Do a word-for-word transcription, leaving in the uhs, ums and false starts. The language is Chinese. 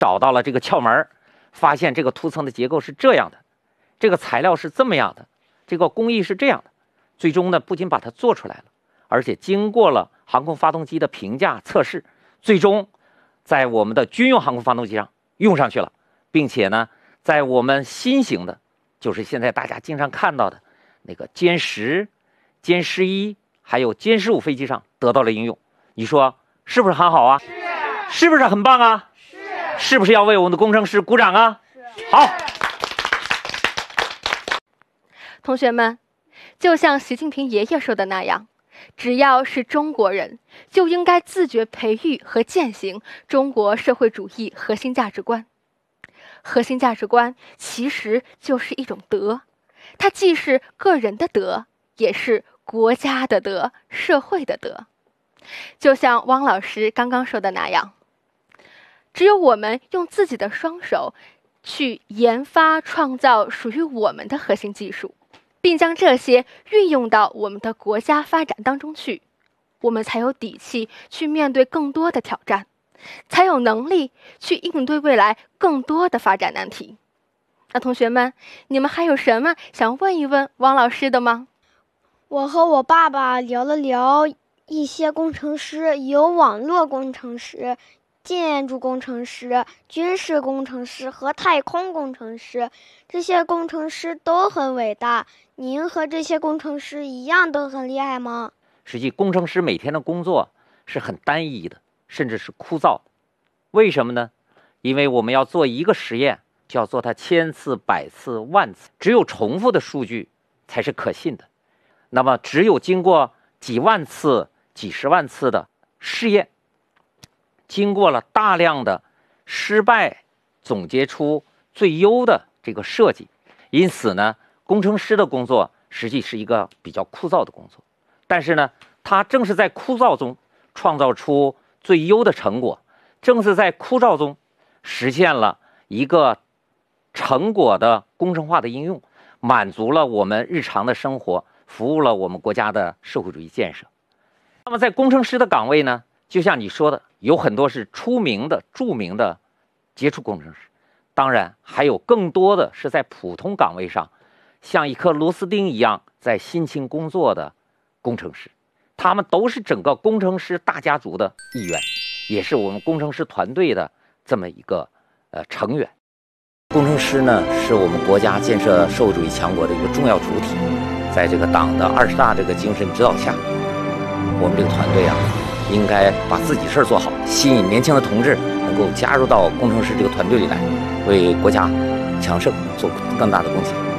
找到了这个窍门，发现这个涂层的结构是这样的，这个材料是这么样的，这个工艺是这样的。最终呢，不仅把它做出来了，而且经过了航空发动机的评价测试，最终在我们的军用航空发动机上用上去了，并且呢，在我们新型的，就是现在大家经常看到的那个歼十、歼十一还有歼十五飞机上得到了应用。你说是不是很好啊？ 是。 是不是很棒啊？ 是。 是不是要为我们的工程师鼓掌啊？ 是。 好。 同学们，就像习近平爷爷说的那样，只要是中国人，就应该自觉培育和践行中国社会主义核心价值观。核心价值观其实就是一种德，它既是个人的德，也是国家的德，社会的德。就像汪老师刚刚说的那样，只有我们用自己的双手去研发创造属于我们的核心技术，并将这些运用到我们的国家发展当中去，我们才有底气去面对更多的挑战，才有能力去应对未来更多的发展难题。那同学们，你们还有什么想问一问汪老师的吗？ 我和我爸爸聊了聊一些工程师，有网络工程师、建筑工程师、军事工程师和太空工程师，这些工程师都很伟大。您和这些工程师一样都很厉害吗？ 实际工程师每天的工作是很单一的，甚至是枯燥的。为什么呢？因为我们要做一个实验，就要做它千次、百次、万次，只有重复的数据才是可信的。那么只有经过几万次、几十万次的试验，经过了大量的失败，总结出最优的这个设计。因此呢，工程师的工作实际是一个比较枯燥的工作，但是呢，他正是在枯燥中创造出最优的成果，正是在枯燥中实现了一个成果的工程化的应用，满足了我们日常的生活，服务了我们国家的社会主义建设。那么在工程师的岗位呢，就像你说的，有很多是出名的著名的杰出工程师，当然还有更多的是在普通岗位上像一颗螺丝钉一样在辛勤工作的工程师，他们都是整个工程师大家族的一员，也是我们工程师团队的这么一个呃成员。工程师呢，是我们国家建设社会主义强国的一个重要主体。在这个党的二十大这个精神指导下，我们这个团队啊，应该把自己事儿做好，吸引年轻的同志能够加入到工程师这个团队里来，为国家强盛做更大的贡献。